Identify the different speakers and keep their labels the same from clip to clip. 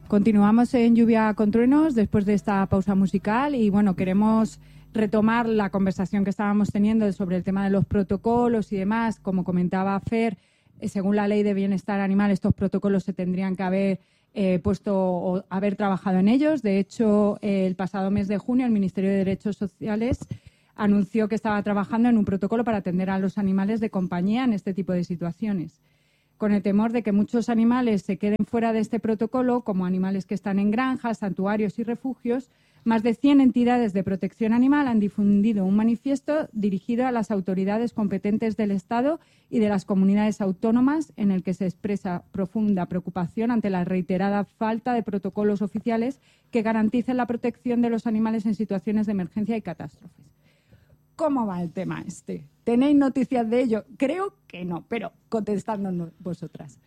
Speaker 1: Continuamos en Lluvia con Truenos después de esta pausa musical y bueno, queremos retomar la conversación que estábamos teniendo sobre el tema de los protocolos y demás. Como comentaba Fer, según la Ley de Bienestar Animal, estos protocolos se tendrían que haber puesto o haber trabajado en ellos. De hecho, el pasado mes de junio el Ministerio de Derechos Sociales anunció que estaba trabajando en un protocolo para atender a los animales de compañía en este tipo de situaciones, con el temor de que muchos animales se queden fuera de este protocolo, como animales que están en granjas, santuarios y refugios. Más de 100 entidades de protección animal han difundido un manifiesto dirigido a las autoridades competentes del Estado y de las comunidades autónomas, en el que se expresa profunda preocupación ante la reiterada falta de protocolos oficiales que garanticen la protección de los animales en situaciones de emergencia y catástrofes. ¿Cómo va el tema este? ¿Tenéis noticias de ello? Creo que no, pero contestádnos vosotras.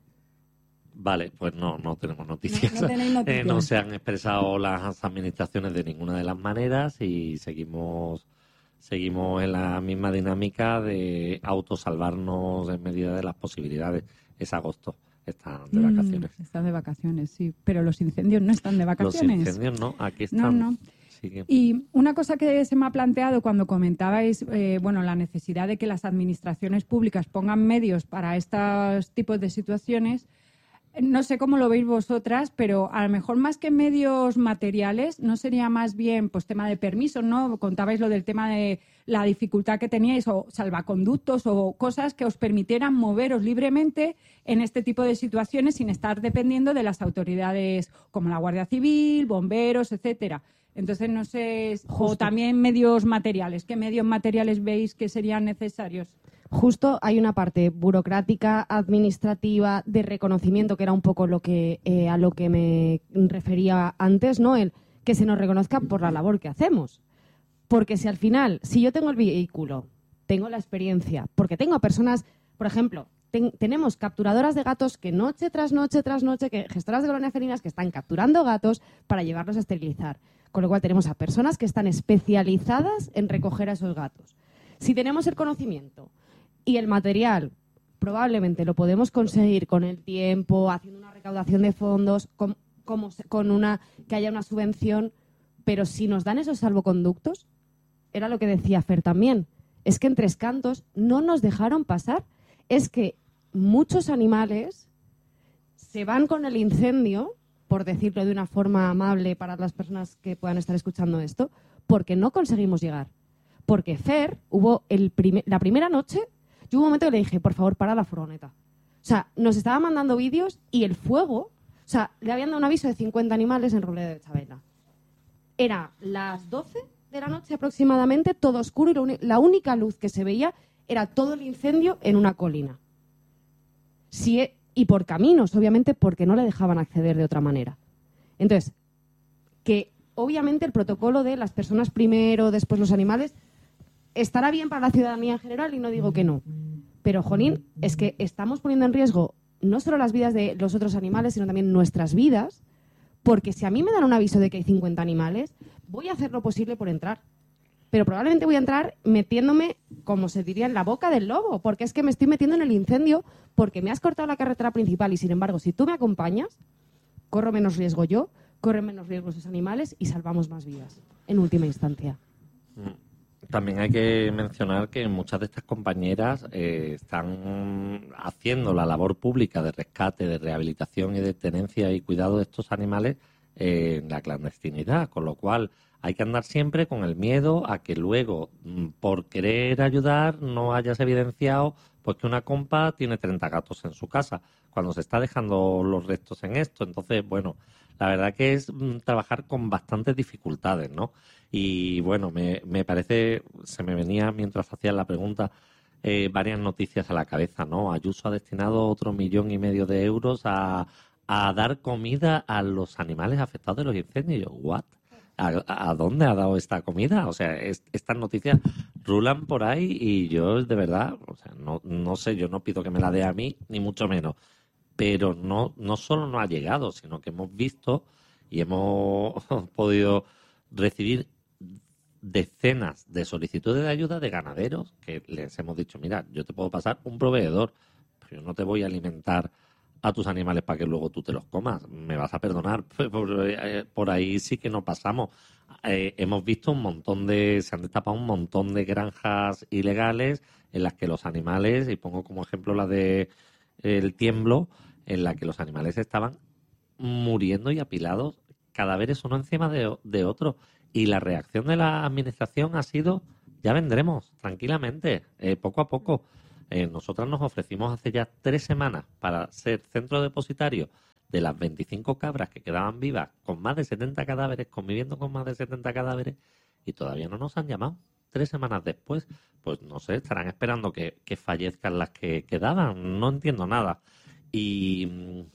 Speaker 2: Vale, pues no tenemos noticias.
Speaker 1: No tenéis noticias.
Speaker 2: No se han expresado las administraciones de ninguna de las maneras y seguimos en la misma dinámica de autosalvarnos en medida de las posibilidades. Es agosto, están de vacaciones.
Speaker 1: Están de vacaciones, sí, pero los incendios no están de vacaciones.
Speaker 2: Los incendios no, aquí están.
Speaker 1: No. Y una cosa que se me ha planteado cuando comentabais la necesidad de que las administraciones públicas pongan medios para estos tipos de situaciones, no sé cómo lo veis vosotras, pero a lo mejor más que medios materiales, ¿no sería más bien pues tema de permisos, ¿no? Contabais lo del tema de la dificultad que teníais, o salvaconductos o cosas que os permitieran moveros libremente en este tipo de situaciones sin estar dependiendo de las autoridades como la Guardia Civil, bomberos, etcétera. Entonces, no sé, o también medios materiales. ¿Qué medios materiales veis que serían necesarios?
Speaker 3: Justo hay una parte burocrática, administrativa, de reconocimiento, que era un poco lo que a lo que me refería antes, ¿no? El que se nos reconozca por la labor que hacemos. Porque si al final, si yo tengo el vehículo, tengo la experiencia, porque tengo personas, por ejemplo, tenemos capturadoras de gatos que noche tras noche, que gestoras de colonias felinas que están capturando gatos para llevarlos a esterilizar. Con lo cual tenemos a personas que están especializadas en recoger a esos gatos. Si tenemos el conocimiento y el material, probablemente lo podemos conseguir con el tiempo, haciendo una recaudación de fondos, que haya una subvención, pero si nos dan esos salvoconductos, era lo que decía Fer también, es que en Tres Cantos no nos dejaron pasar. Es que muchos animales se van con el incendio, por decirlo de una forma amable para las personas que puedan estar escuchando esto, porque no conseguimos llegar. Porque Fer, la primera noche, yo hubo un momento que le dije, por favor, para la furgoneta. O sea, nos estaba mandando vídeos y el fuego, o sea, le habían dado un aviso de 50 animales en Robledo de Chabela. Era las 12 de la noche aproximadamente, todo oscuro, y la única luz que se veía era todo el incendio en una colina. Y por caminos, obviamente, porque no le dejaban acceder de otra manera. Entonces, que obviamente el protocolo de las personas primero, después los animales, estará bien para la ciudadanía en general y no digo que no. Pero, jolín, es que estamos poniendo en riesgo no solo las vidas de los otros animales, sino también nuestras vidas, porque si a mí me dan un aviso de que hay 50 animales, voy a hacer lo posible por entrar. Pero probablemente voy a entrar metiéndome, como se diría, en la boca del lobo, porque es que me estoy metiendo en el incendio porque me has cortado la carretera principal y, sin embargo, si tú me acompañas, corro menos riesgo yo, corren menos riesgo esos animales y salvamos más vidas, en última instancia.
Speaker 2: También hay que mencionar que muchas de estas compañeras están haciendo la labor pública de rescate, de rehabilitación y de tenencia y cuidado de estos animales en la clandestinidad, con lo cual hay que andar siempre con el miedo a que luego, por querer ayudar, no hayas evidenciado pues que una compa tiene 30 gatos en su casa, cuando se está dejando los restos en esto. Entonces, bueno, la verdad que es trabajar con bastantes dificultades, ¿no? Y bueno, me parece, se me venía mientras hacías la pregunta, varias noticias a la cabeza, ¿no? Ayuso ha destinado otro 1,5 millones de euros a dar comida a los animales afectados de los incendios. Y yo, ¿what? ¿A dónde ha dado esta comida? O sea, estas noticias rulan por ahí y yo, de verdad, o sea, no sé, yo no pido que me la dé a mí, ni mucho menos. Pero no solo no ha llegado, sino que hemos visto y hemos podido recibir decenas de solicitudes de ayuda de ganaderos que les hemos dicho, mira, yo te puedo pasar un proveedor, pero yo no te voy a alimentar a tus animales para que luego tú te los comas. Me vas a perdonar, por ahí sí que no pasamos. Hemos visto se han destapado un montón de granjas ilegales en las que los animales, y pongo como ejemplo la de El Tiemblo, en la que los animales estaban muriendo y apilados, cadáveres uno encima de otro. Y la reacción de la administración ha sido, ya vendremos, tranquilamente, poco a poco. Nosotras nos ofrecimos hace ya 3 semanas para ser centro depositario de las 25 cabras que quedaban vivas, con más de 70 cadáveres, conviviendo con más de 70 cadáveres, y todavía no nos han llamado. 3 semanas después, pues no sé, estarán esperando que fallezcan las que quedaban. No entiendo nada. Y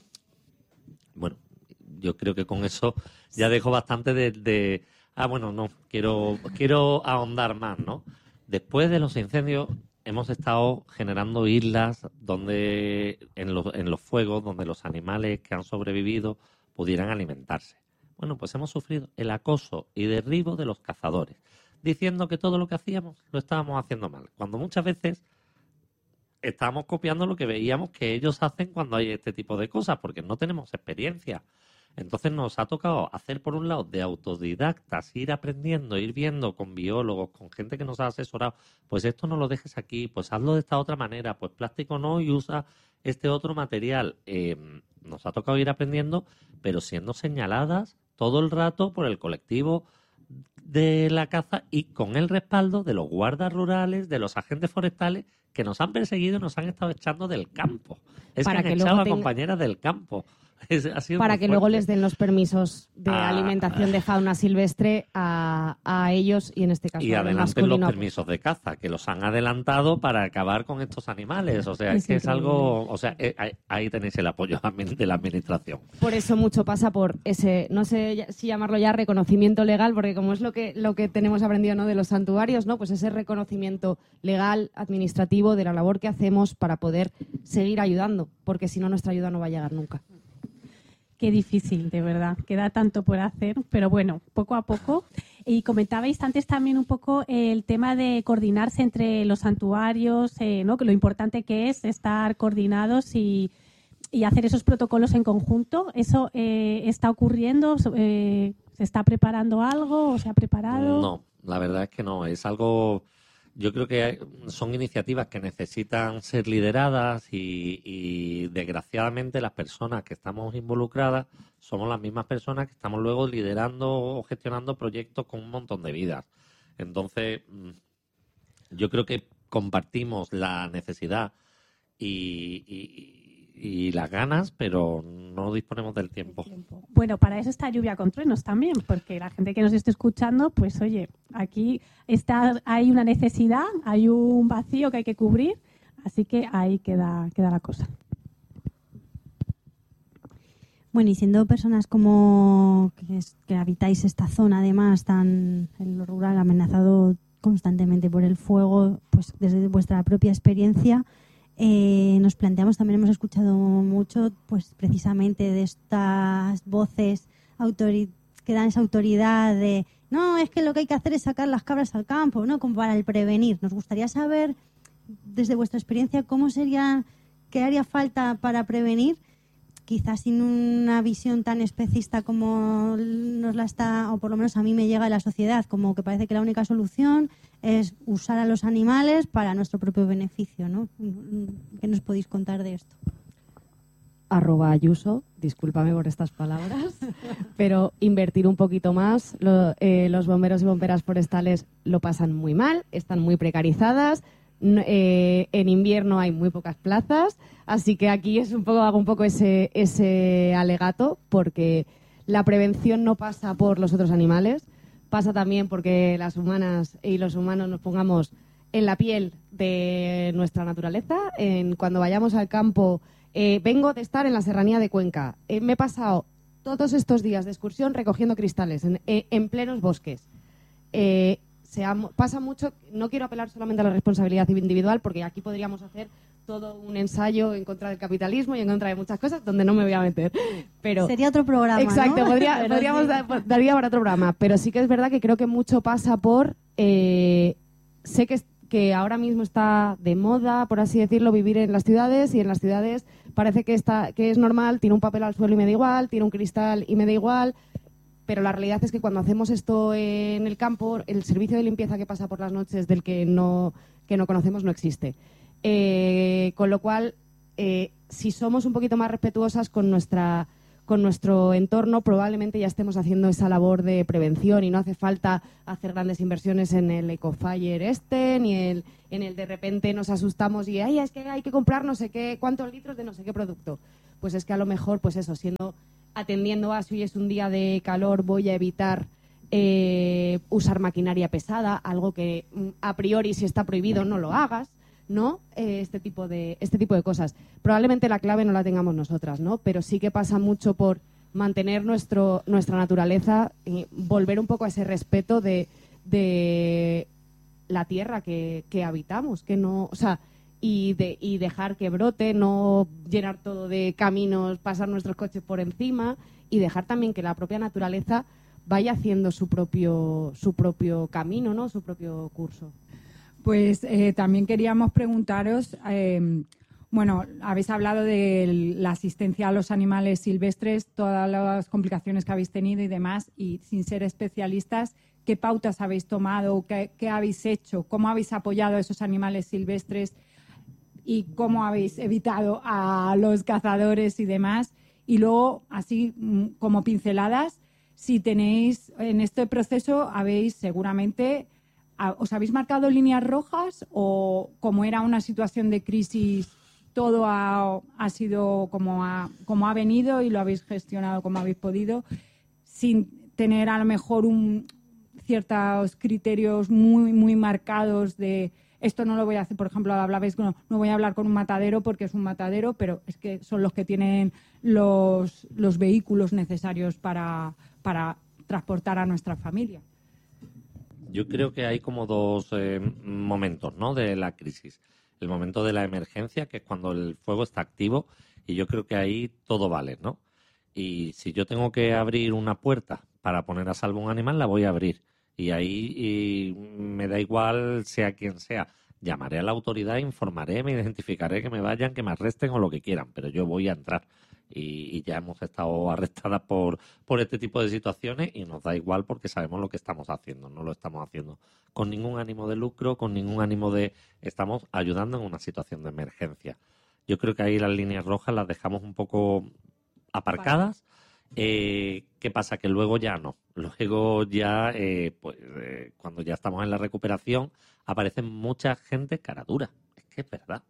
Speaker 2: bueno, yo creo que con eso ya dejo bastante de bueno, no, quiero ahondar más, ¿no? Después de los incendios hemos estado generando islas donde en los fuegos, donde los animales que han sobrevivido pudieran alimentarse. Bueno, pues hemos sufrido el acoso y derribo de los cazadores, diciendo que todo lo que hacíamos lo estábamos haciendo mal, cuando muchas veces estábamos copiando lo que veíamos que ellos hacen cuando hay este tipo de cosas, porque no tenemos experiencia. Entonces nos ha tocado hacer, por un lado, de autodidactas, ir aprendiendo, ir viendo con biólogos, con gente que nos ha asesorado, pues esto no lo dejes aquí, pues hazlo de esta otra manera, pues plástico no y usa este otro material. Nos ha tocado ir aprendiendo, pero siendo señaladas todo el rato por el colectivo de la caza y con el respaldo de los guardas rurales, de los agentes forestales que nos han perseguido y nos han estado echando del campo. Es
Speaker 3: Para
Speaker 2: que
Speaker 3: que
Speaker 2: han echado
Speaker 3: luego
Speaker 2: a compañeras del campo. Ha sido
Speaker 3: para
Speaker 2: muy
Speaker 3: que luego
Speaker 2: fuerte.
Speaker 3: les den los permisos de alimentación de fauna silvestre a ellos y en este caso
Speaker 2: Y
Speaker 3: al
Speaker 2: adelanten los
Speaker 3: masculino.
Speaker 2: permisos de caza, que los han adelantado para acabar con estos animales. O sea, es que es
Speaker 3: increíble.
Speaker 2: algo... O sea, ahí tenéis el apoyo de la administración.
Speaker 3: Por eso mucho pasa por ese, no sé si llamarlo ya reconocimiento legal, porque como es lo que tenemos aprendido, ¿no?, de los santuarios, ¿no?, pues ese reconocimiento legal, administrativo de la labor que hacemos para poder seguir ayudando, porque si no nuestra ayuda no va a llegar nunca.
Speaker 4: Qué difícil, de verdad. Queda tanto por hacer, pero bueno, poco a poco. Y comentabais antes también un poco el tema de coordinarse entre los santuarios, ¿no?, que lo importante que es estar coordinados y hacer esos protocolos en conjunto. ¿Eso está ocurriendo? ¿Se está preparando algo o se ha preparado?
Speaker 2: No, la verdad es que no. Es algo... Yo creo que son iniciativas que necesitan ser lideradas y desgraciadamente las personas que estamos involucradas somos las mismas personas que estamos luego liderando o gestionando proyectos con un montón de vidas. Entonces, yo creo que compartimos la necesidad y las ganas, pero no disponemos del tiempo.
Speaker 4: Bueno, para eso está Lluvia con Truenos también, porque la gente que nos esté escuchando, pues oye, aquí hay una necesidad, hay un vacío que hay que cubrir, así que ahí queda la cosa.
Speaker 5: Bueno, y siendo personas como que habitáis esta zona, además, tan en lo rural, amenazado constantemente por el fuego, pues desde vuestra propia experiencia, nos planteamos, también hemos escuchado mucho, pues precisamente de estas voces que dan esa autoridad de no, es que lo que hay que hacer es sacar las cabras al campo, ¿no?, como para el prevenir. Nos gustaría saber, desde vuestra experiencia, qué haría falta para prevenir, quizás sin una visión tan especista como nos la está, o por lo menos a mí me llega de la sociedad, como que parece que la única solución es usar a los animales para nuestro propio beneficio, ¿no? ¿Qué nos podéis contar de esto?
Speaker 3: @Ayuso, discúlpame por estas palabras, pero invertir un poquito más. Los bomberos y bomberas forestales lo pasan muy mal, están muy precarizadas. En invierno hay muy pocas plazas, así que aquí hago un poco ese alegato, porque la prevención no pasa por los otros animales, pasa también porque las humanas y los humanos nos pongamos en la piel de nuestra naturaleza. Cuando vayamos al campo, vengo de estar en la serranía de Cuenca, me he pasado todos estos días de excursión recogiendo cristales en plenos bosques. Pasa mucho, no quiero apelar solamente a la responsabilidad individual, porque aquí podríamos hacer todo un ensayo en contra del capitalismo y en contra de muchas cosas donde no me voy a meter. Pero
Speaker 5: sería otro programa,
Speaker 3: exacto,
Speaker 5: ¿no?
Speaker 3: daría para otro programa, pero sí que es verdad que creo que mucho pasa por sé que que ahora mismo está de moda, por así decirlo, vivir en las ciudades, y en las ciudades parece que es normal, tiro un papel al suelo y me da igual, tiro un cristal y me da igual, pero la realidad es que cuando hacemos esto en el campo, el servicio de limpieza que pasa por las noches del que no conocemos no existe. Con lo cual, si somos un poquito más respetuosas con nuestro entorno, probablemente ya estemos haciendo esa labor de prevención y no hace falta hacer grandes inversiones en el Ecofire ni en el de repente nos asustamos y ay, es que hay que comprar no sé qué, cuántos litros de no sé qué producto. Pues es que a lo mejor, pues eso, atendiendo a si hoy es un día de calor, voy a evitar usar maquinaria pesada, algo que a priori si está prohibido no lo hagas, ¿no? Este tipo de cosas. Probablemente la clave no la tengamos nosotras, ¿no? Pero sí que pasa mucho por mantener nuestra naturaleza y volver un poco a ese respeto de la tierra que habitamos, que no, o sea, y dejar que brote, no llenar todo de caminos, pasar nuestros coches por encima, y dejar también que la propia naturaleza vaya haciendo su propio camino, ¿no? Su propio curso.
Speaker 1: Pues también queríamos preguntaros, bueno, habéis hablado de la asistencia a los animales silvestres, todas las complicaciones que habéis tenido y demás, y sin ser especialistas, ¿qué pautas habéis tomado? ¿Qué habéis hecho? ¿Cómo habéis apoyado a esos animales silvestres? ¿Y cómo habéis evitado a los cazadores y demás? Y luego, así como pinceladas, si tenéis en este proceso, seguramente... ¿Os habéis marcado líneas rojas o como era una situación de crisis, todo ha sido como ha venido y lo habéis gestionado como habéis podido, sin tener a lo mejor ciertos criterios muy, muy marcados de esto no lo voy a hacer? Por ejemplo, hablabais, no voy a hablar con un matadero porque es un matadero, pero es que son los que tienen los vehículos necesarios para transportar a nuestra familia.
Speaker 2: Yo creo que hay como dos momentos, ¿no?, de la crisis. El momento de la emergencia, que es cuando el fuego está activo, y yo creo que ahí todo vale, ¿no? Y si yo tengo que abrir una puerta para poner a salvo un animal, la voy a abrir. Y ahí me da igual sea quien sea. Llamaré a la autoridad, informaré, me identificaré, que me vayan, que me arresten o lo que quieran, pero yo voy a entrar. Y ya hemos estado arrestadas por este tipo de situaciones y nos da igual porque sabemos lo que estamos haciendo. No lo estamos haciendo con ningún ánimo de lucro, con ningún ánimo de... Estamos ayudando en una situación de emergencia. Yo creo que ahí las líneas rojas las dejamos un poco aparcadas. ¿Qué pasa? Que luego ya no. Luego ya, cuando ya estamos en la recuperación, aparecen mucha gente cara dura. Es que es verdad.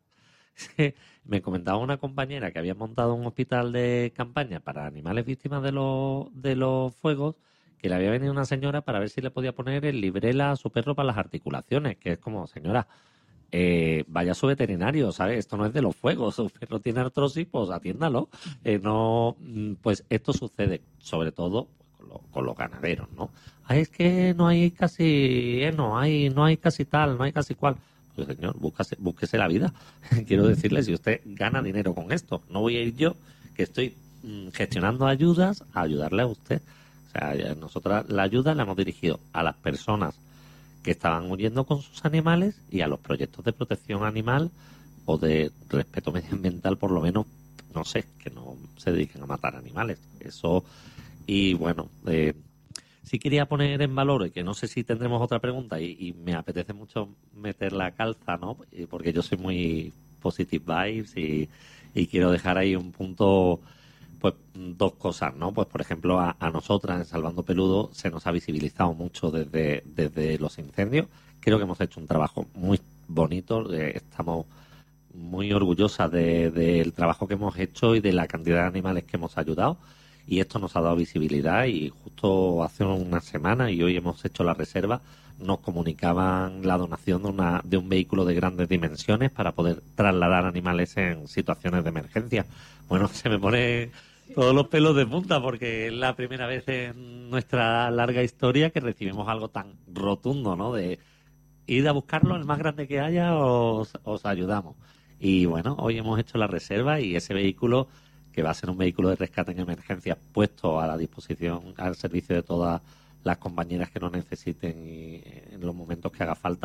Speaker 2: Me comentaba una compañera que había montado un hospital de campaña para animales víctimas de los fuegos, que le había venido una señora para ver si le podía poner el librela a su perro para las articulaciones, que es como, señora, vaya a su veterinario, ¿sabes? Esto no es de los fuegos, su perro tiene artrosis, pues atiéndalo. No, pues esto sucede sobre todo con los ganaderos, ¿no? Es que no hay casi, no hay casi tal, no hay casi cual. Pues señor, búsquese la vida. Quiero decirle, si usted gana dinero con esto, no voy a ir yo, que estoy gestionando ayudas, a ayudarle a usted. O sea, nosotras la ayuda la hemos dirigido a las personas que estaban huyendo con sus animales y a los proyectos de protección animal o de respeto medioambiental, por lo menos, no sé, que no se dediquen a matar animales. Eso, y bueno, sí quería poner en valor, y que no sé si tendremos otra pregunta, y me apetece mucho meter la calza, ¿no? Porque yo soy muy positive vibes y quiero dejar ahí un punto, pues dos cosas, ¿no? Pues por ejemplo a nosotras en Salvando Peludo se nos ha visibilizado mucho desde los incendios. Creo que hemos hecho un trabajo muy bonito, estamos muy orgullosas del trabajo que hemos hecho y de la cantidad de animales que hemos ayudado. Y esto nos ha dado visibilidad, y justo hace una semana, y hoy hemos hecho la reserva, nos comunicaban la donación de un vehículo de grandes dimensiones para poder trasladar animales en situaciones de emergencia. Bueno, se me ponen todos los pelos de punta porque es la primera vez en nuestra larga historia que recibimos algo tan rotundo, ¿no? De ir a buscarlo, el más grande que haya, os ayudamos. Y bueno, hoy hemos hecho la reserva y ese vehículo, que va a ser un vehículo de rescate en emergencia puesto a la disposición, al servicio de todas las compañeras que lo necesiten y en los momentos que haga falta,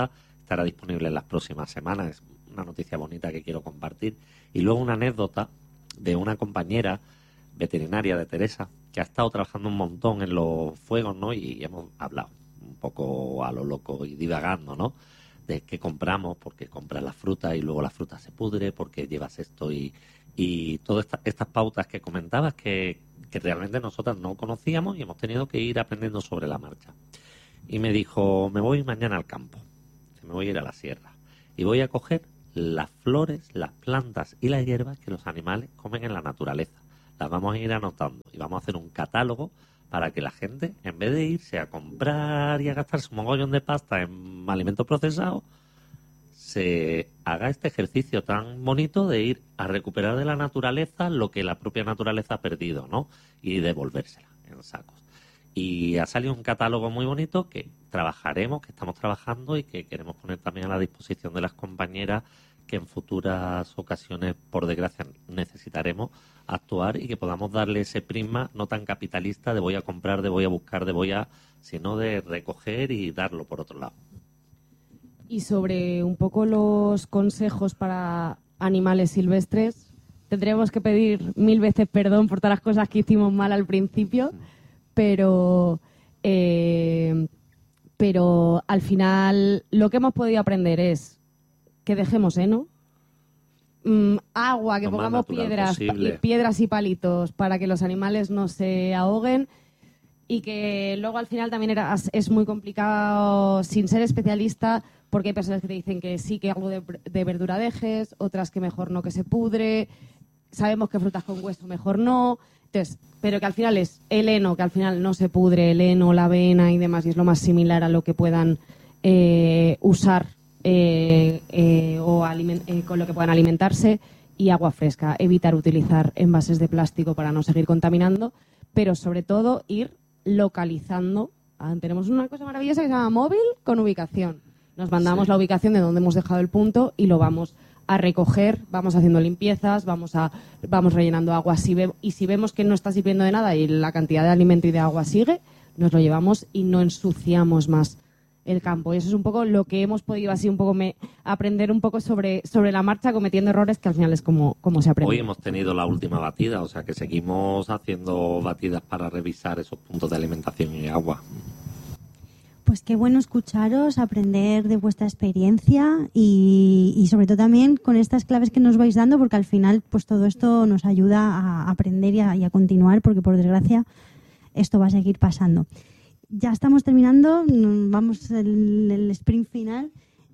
Speaker 2: estará disponible en las próximas semanas. Es una noticia bonita que quiero compartir. Y luego una anécdota de una compañera veterinaria de Teresa que ha estado trabajando un montón en los fuegos, ¿no? Y hemos hablado un poco a lo loco y divagando, ¿no? De qué compramos, porque compras la fruta y luego la fruta se pudre, porque llevas esto y todas estas pautas que comentabas que realmente nosotras no conocíamos y hemos tenido que ir aprendiendo sobre la marcha. Y me dijo, me voy mañana al campo, me voy a ir a la sierra y voy a coger las flores, las plantas y las hierbas que los animales comen en la naturaleza. Las vamos a ir anotando y vamos a hacer un catálogo para que la gente, en vez de irse a comprar y a gastarse un mogollón de pasta en alimentos procesados, se haga este ejercicio tan bonito de ir a recuperar de la naturaleza lo que la propia naturaleza ha perdido, ¿no? Y devolvérsela en sacos. Y ha salido un catálogo muy bonito que trabajaremos, que estamos trabajando y que queremos poner también a la disposición de las compañeras que en futuras ocasiones, por desgracia, necesitaremos actuar y que podamos darle ese prisma no tan capitalista de voy a comprar, de voy a buscar, de voy a... sino de recoger y darlo por otro lado.
Speaker 3: Y sobre un poco los consejos para animales silvestres, tendremos que pedir 1000 veces perdón por todas las cosas que hicimos mal al principio, pero al final lo que hemos podido aprender es que dejemos heno, agua, que pongamos piedras y palitos para que los animales no se ahoguen, y que luego al final también es muy complicado sin ser especialista, porque hay personas que te dicen que sí, que algo de verdura dejes, otras que mejor no, que se pudre, sabemos que frutas con hueso mejor no, entonces, pero que al final es el heno, que al final no se pudre, el heno, la avena y demás, y es lo más similar a lo que puedan usar con lo que puedan alimentarse, y agua fresca, evitar utilizar envases de plástico para no seguir contaminando, pero sobre todo ir localizando. Tenemos una cosa maravillosa que se llama móvil con ubicación. Nos mandamos la ubicación de donde hemos dejado el punto y lo vamos a recoger, vamos haciendo limpiezas, vamos rellenando agua. Y si vemos que no está sirviendo de nada y la cantidad de alimento y de agua sigue, nos lo llevamos y no ensuciamos más el campo. Y eso es un poco lo que hemos podido así un poco aprender un poco sobre la marcha, cometiendo errores, que al final es como se aprende.
Speaker 2: Hoy hemos tenido la última batida, o sea que seguimos haciendo batidas para revisar esos puntos de alimentación y agua.
Speaker 5: Pues qué bueno escucharos, aprender de vuestra experiencia y sobre todo también con estas claves que nos vais dando, porque al final pues todo esto nos ayuda a aprender y a continuar, porque por desgracia esto va a seguir pasando. Ya estamos terminando, vamos el sprint final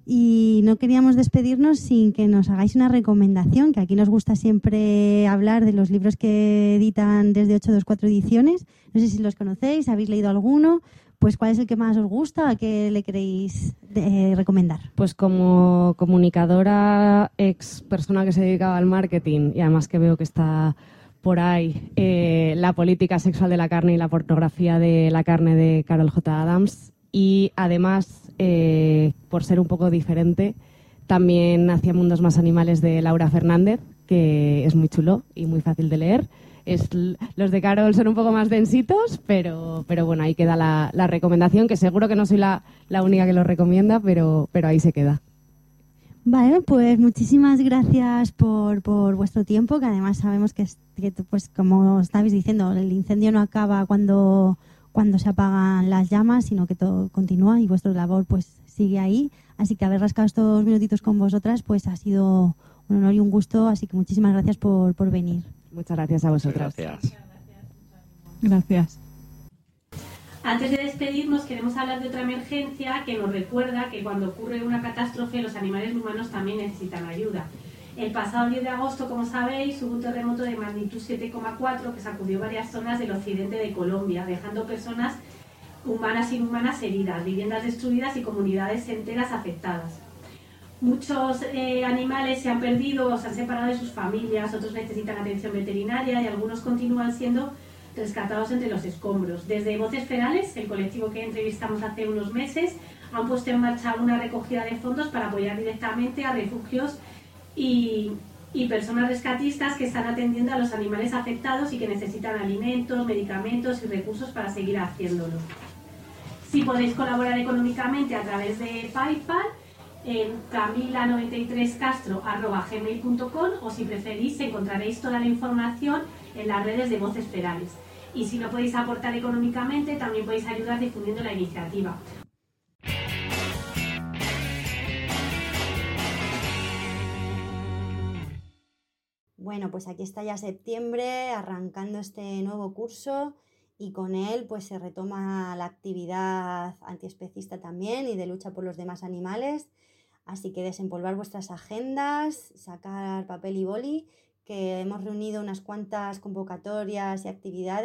Speaker 5: y no queríamos despedirnos sin que nos hagáis una recomendación, que aquí nos gusta siempre hablar de los libros que editan desde 824 Ediciones. No sé si los conocéis, ¿habéis leído alguno? Pues ¿cuál es el que más os gusta? ¿A qué le queréis recomendar?
Speaker 3: Pues como comunicadora, ex persona que se dedicaba al marketing, y además que veo que está por ahí La política sexual de la carne y la pornografía de la carne, de Carol J. Adams, y además, por ser un poco diferente, también Hacia mundos más animales de Laura Fernández, que es muy chulo y muy fácil de leer. Los de Carol son un poco más densitos, pero bueno, ahí queda la recomendación, que seguro que no soy la única que lo recomienda, pero ahí se queda.
Speaker 5: Vale, pues muchísimas gracias por vuestro tiempo, que además sabemos que pues como estabais diciendo, el incendio no acaba cuando se apagan las llamas, sino que todo continúa y vuestra labor pues sigue ahí. Así que haber rascado estos minutitos con vosotras pues ha sido un honor y un gusto, así que muchísimas gracias por venir.
Speaker 3: Muchas gracias a vosotras.
Speaker 1: Gracias.
Speaker 4: Antes de despedirnos, queremos hablar de otra emergencia que nos recuerda que cuando ocurre una catástrofe, los animales humanos también necesitan ayuda. El pasado 10 de agosto, como sabéis, hubo un terremoto de magnitud 7,4 que sacudió varias zonas del occidente de Colombia, dejando personas humanas e inhumanas heridas, viviendas destruidas y comunidades enteras afectadas. Muchos animales se han perdido o se han separado de sus familias, otros necesitan atención veterinaria y algunos continúan siendo rescatados entre los escombros. Desde Voces Ferales, el colectivo que entrevistamos hace unos meses, han puesto en marcha una recogida de fondos para apoyar directamente a refugios y personas rescatistas que están atendiendo a los animales afectados y que necesitan alimentos, medicamentos y recursos para seguir haciéndolo. Si podéis colaborar económicamente a través de PayPal, en camila93castro@gmail.com, o si preferís encontraréis toda la información en las redes de Voces Ferales. Y si no podéis aportar económicamente, también podéis ayudar difundiendo la iniciativa.
Speaker 6: Bueno, pues aquí está ya septiembre, arrancando este nuevo curso, y con él pues se retoma la actividad antiespecista también y de lucha por los demás animales. Así que desempolvar vuestras agendas, sacar papel y boli, que hemos reunido unas cuantas convocatorias y actividades